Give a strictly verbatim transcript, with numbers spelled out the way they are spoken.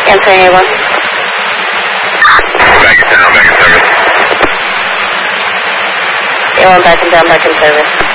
answering A one. Back in down, back in service. A one back and down, back in service.